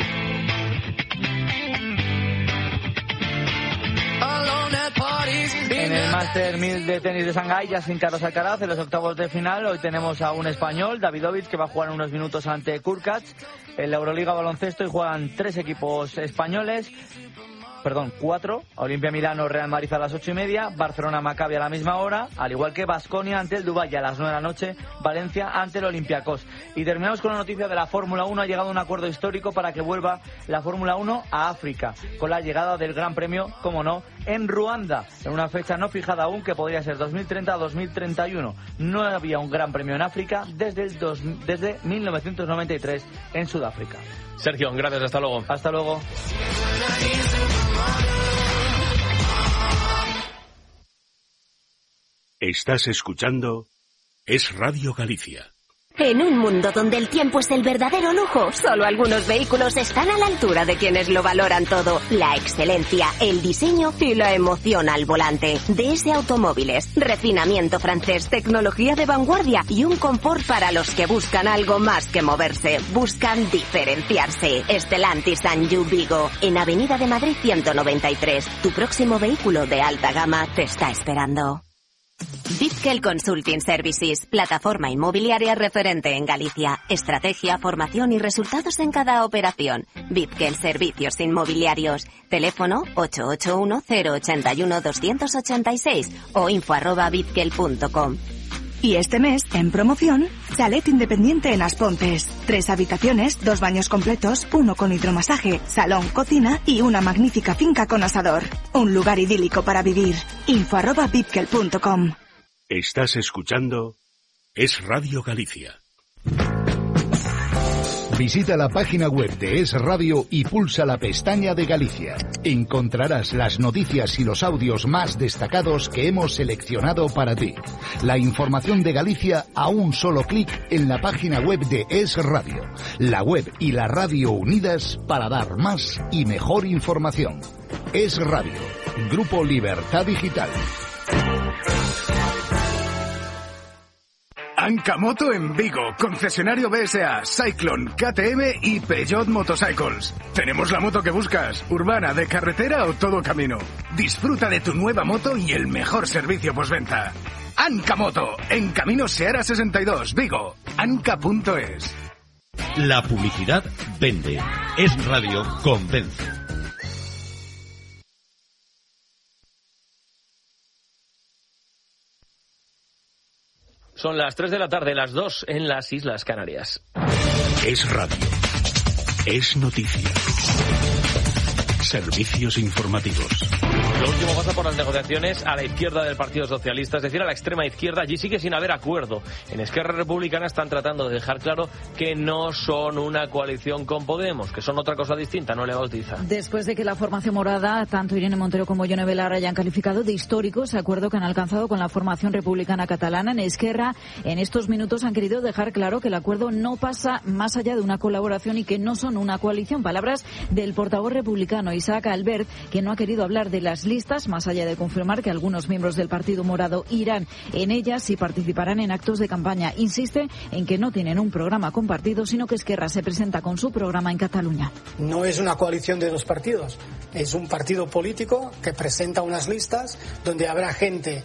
En el Master 1000 de tenis de Shanghái, ya sin Carlos Alcaraz, en los octavos de final, hoy tenemos a un español, Davidovich, que va a jugar unos minutos ante Kurkaz. En la Euroliga baloncesto y juegan 3 equipos españoles. 4, Olimpia Milano, Real Madrid a las 8:30, Barcelona Maccabi a la misma hora, al igual que Baskonia ante el Dubái a las 9 de la noche, Valencia ante el Olympiacos. Y terminamos con la noticia de la Fórmula 1, ha llegado un acuerdo histórico para que vuelva la Fórmula 1 a África, con la llegada del Gran Premio, como no, en Ruanda, en una fecha no fijada aún, que podría ser 2030-2031. No había un Gran Premio en África desde 1993 en Sudáfrica. Sergio, gracias, hasta luego. Hasta luego. Estás escuchando Es Radio Galicia. En un mundo donde el tiempo es el verdadero lujo, solo algunos vehículos están a la altura de quienes lo valoran todo. La excelencia, el diseño y la emoción al volante. DS Automóviles, refinamiento francés, tecnología de vanguardia y un confort para los que buscan algo más que moverse. Buscan diferenciarse. Stellantis Anjou Vigo, en Avenida de Madrid 193. Tu próximo vehículo de alta gama te está esperando. Bitkel Consulting Services, plataforma inmobiliaria referente en Galicia. Estrategia, formación y resultados en cada operación. Bitkel Servicios Inmobiliarios. Teléfono 881-081-286 o info@bitkel.com. Y este mes, en promoción, chalet independiente en Aspontes. 3 habitaciones, 2 baños completos, 1 con hidromasaje, salón, cocina y una magnífica finca con asador. Un lugar idílico para vivir. info@bitkel.com. Estás escuchando Es Radio Galicia. Visita la página web de Es Radio y pulsa la pestaña de Galicia. Encontrarás las noticias y los audios más destacados que hemos seleccionado para ti. La información de Galicia a un solo clic en la página web de Es Radio. La web y la radio unidas para dar más y mejor información. Es Radio. Grupo Libertad Digital. Ancamoto en Vigo, concesionario BSA, Cyclone, KTM y Peugeot Motorcycles. Tenemos la moto que buscas, urbana, de carretera o todo camino. Disfruta de tu nueva moto y el mejor servicio postventa. Ancamoto, en Camino Seara 62, Vigo, anca.es. La publicidad vende. Es Radio convence. Son las 3 de la tarde, las 2 en las Islas Canarias. Es radio. Es noticia. Servicios informativos. Lo último pasa por las negociaciones a la izquierda del Partido Socialista, es decir, a la extrema izquierda. Allí sigue sin haber acuerdo. En Esquerra Republicana están tratando de dejar claro que no son una coalición con Podemos, que son otra cosa distinta, no le bautiza. Después de que la formación morada, tanto Irene Montero como Yone Belarra, hayan calificado de histórico ese acuerdo que han alcanzado con la formación republicana catalana, en Esquerra, en estos minutos han querido dejar claro que el acuerdo no pasa más allá de una colaboración y que no son una coalición. Palabras del portavoz republicano Isaac Albert, que no ha querido hablar de las listas, más allá de confirmar que algunos miembros del Partido Morado irán en ellas y participarán en actos de campaña. Insiste en que no tienen un programa compartido, sino que Esquerra se presenta con su programa en Cataluña. No es una coalición de dos partidos, es un partido político que presenta unas listas donde habrá gente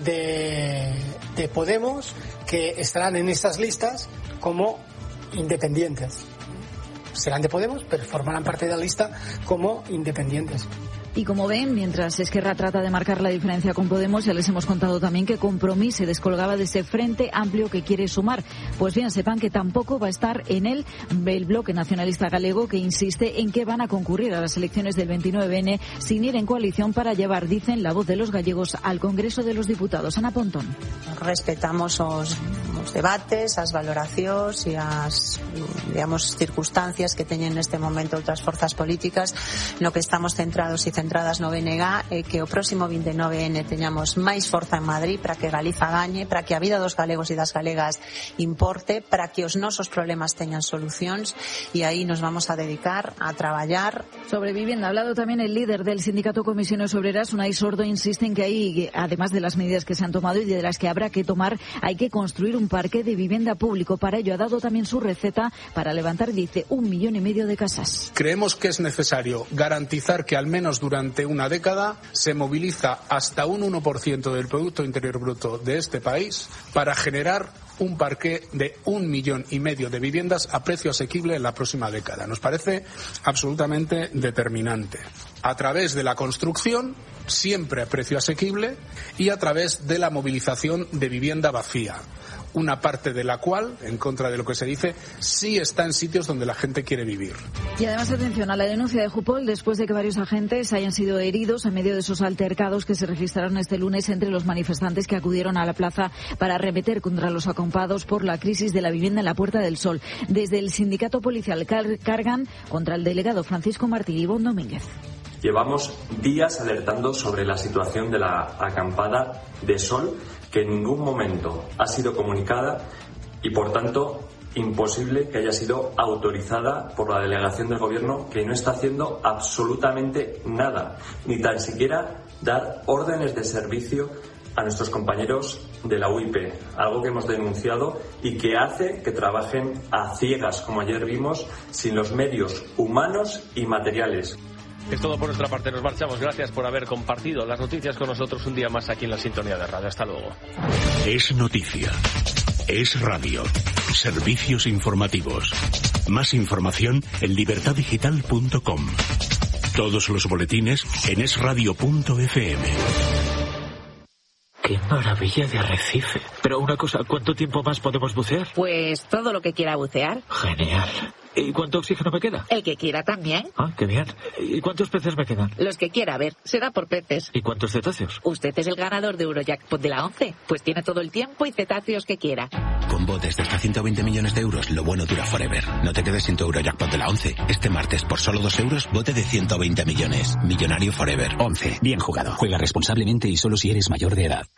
de Podemos que estarán en estas listas como independientes. Serán de Podemos, pero formarán parte de la lista como independientes. Y como ven, mientras Esquerra trata de marcar la diferencia con Podemos, ya les hemos contado también que Compromís se descolgaba de ese frente amplio que quiere sumar. Pues bien, sepan que tampoco va a estar en él el bloque nacionalista galego, que insiste en que van a concurrir a las elecciones del 29N sin ir en coalición para llevar, dicen, la voz de los gallegos al Congreso de los Diputados. Ana Pontón. Respetamos os debates, as valoracións e as, digamos, circunstancias que teñen neste momento outras forzas políticas. No que estamos centrados e centradas no BNG é que o próximo 29N teñamos máis forza en Madrid para que Galiza gañe, para que a vida dos galegos e das galegas importe, para que os nosos problemas teñan solucións, e aí nos vamos a dedicar a traballar. Sobre vivienda ha hablado también el líder del sindicato Comisiones Obreras, Unai Sordo, insiste en que ahí, además de las medidas que se han tomado y de las que habrá que tomar, hay que construir un parque de vivienda público. Para ello ha dado también su receta para levantar, dice, 1,5 millones de casas. Creemos que es necesario garantizar que al menos durante una década se moviliza hasta un 1% del Producto Interior Bruto de este país para generar un parque de 1,5 millones de viviendas a precio asequible en la próxima década. Nos parece absolutamente determinante. A través de la construcción, siempre a precio asequible, y a través de la movilización de vivienda vacía. Una parte de la cual, en contra de lo que se dice, sí está en sitios donde la gente quiere vivir. Y además, atención a la denuncia de Jupol después de que varios agentes hayan sido heridos en medio de esos altercados que se registraron este lunes entre los manifestantes que acudieron a la plaza para arremeter contra los acompados por la crisis de la vivienda en la Puerta del Sol. Desde el sindicato policial cargan contra el delegado Francisco Martín y Ivonne Domínguez. Llevamos días alertando sobre la situación de la acampada de Sol, que en ningún momento ha sido comunicada y, por tanto, imposible que haya sido autorizada por la delegación del Gobierno, que no está haciendo absolutamente nada, ni tan siquiera dar órdenes de servicio a nuestros compañeros de la UIP, algo que hemos denunciado y que hace que trabajen a ciegas, como ayer vimos, sin los medios humanos y materiales. Es todo por nuestra parte, nos marchamos. Gracias por haber compartido las noticias con nosotros un día más aquí en la sintonía de radio. Hasta luego. Es noticia. Es radio. Servicios informativos. Más información en libertaddigital.com. Todos los boletines en esradio.fm. ¡Qué maravilla de arrecife! Pero una cosa, ¿cuánto tiempo más podemos bucear? Pues todo lo que quiera bucear. Genial. ¿Y cuánto oxígeno me queda? El que quiera también. Ah, qué bien. ¿Y cuántos peces me quedan? Los que quiera, a ver, será por peces. ¿Y cuántos cetáceos? Usted es el ganador de Eurojackpot de la 11, pues tiene todo el tiempo y cetáceos que quiera. Con botes de hasta 120 millones de euros, lo bueno dura forever. No te quedes sin tu Eurojackpot de la 11. Este martes, por solo 2 euros, bote de 120 millones. Millonario forever. 11. Bien jugado. Juega responsablemente y solo si eres mayor de edad.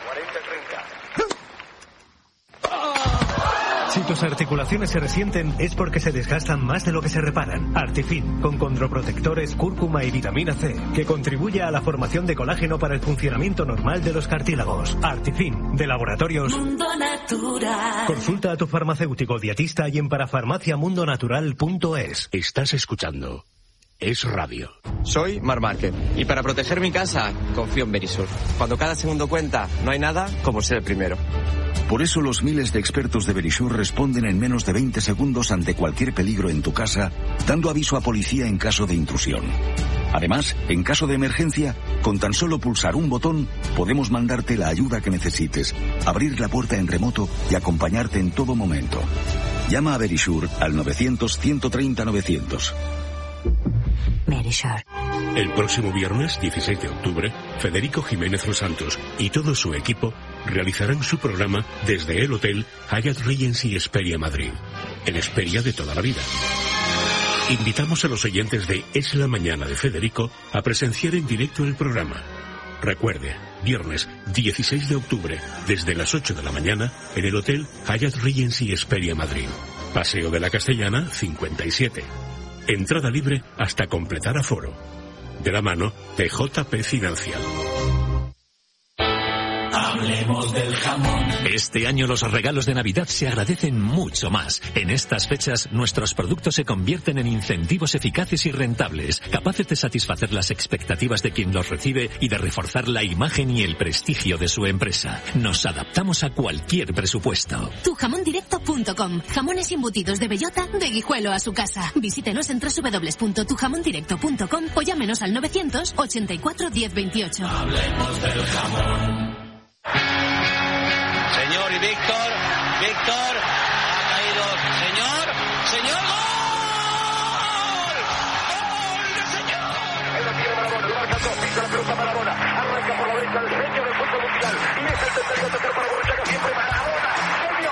Si tus articulaciones se resienten es porque se desgastan más de lo que se reparan. Artifin, con condroprotectores, cúrcuma y vitamina C, que contribuye a la formación de colágeno para el funcionamiento normal de los cartílagos. Artifin, de Laboratorios Mundo Natural. Consulta a tu farmacéutico dietista y en parafarmaciamundonatural.es. Estás escuchando es radio. Soy Mar Márquez y para proteger mi casa confío en Verisur. Cuando cada segundo cuenta, no hay nada como ser el primero. Por eso los miles de expertos de Verisur responden en menos de 20 segundos ante cualquier peligro en tu casa, dando aviso a policía en caso de intrusión. Además, en caso de emergencia, con tan solo pulsar un botón, podemos mandarte la ayuda que necesites, abrir la puerta en remoto y acompañarte en todo momento. Llama a Verisur al 900-130-900. Verisur. El próximo viernes, 16 de octubre, Federico Jiménez Los Santos y todo su equipo realizarán su programa desde el Hotel Hyatt Regency Esperia Madrid, en Esperia de toda la vida. Invitamos a los oyentes de Es la Mañana de Federico a presenciar en directo el programa. Recuerde, viernes 16 de octubre, desde las 8 de la mañana, en el Hotel Hyatt Regency Esperia Madrid. Paseo de la Castellana, 57. Entrada libre hasta completar aforo. De la mano de JP Financial. Hablemos del jamón. Este año los regalos de Navidad se agradecen mucho más. En estas fechas, nuestros productos se convierten en incentivos eficaces y rentables, capaces de satisfacer las expectativas de quien los recibe y de reforzar la imagen y el prestigio de su empresa. Nos adaptamos a cualquier presupuesto. Tujamondirecto.com. Jamones embutidos de bellota, de Guijuelo a su casa. Visítenos en www.tujamondirecto.com o llámenos al 984 1028. Hablemos del jamón. Señor y Víctor, ha caído, señor, ¡gol! ¡Gol de señor! Ahí la tiene Maradona, lo marca dos, pisa la pelota Maradona, arranca por la derecha el genio del fútbol mundial, y es el tercero para Borruchaga, siempre Maradona, genio,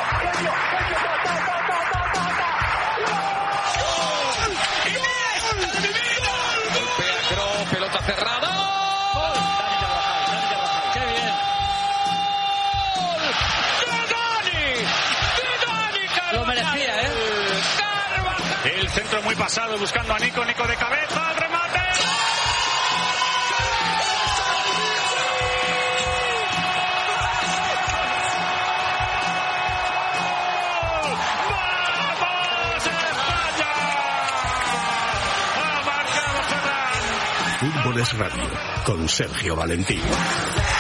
golpea Kroos, pelota cerrada. Lo merecía, ¿eh? El centro muy pasado buscando a Nico de cabeza, el remate. ¡Vamos España! ¡Ha marcado Ferran! Fútbol es radio, con Sergio Valentín.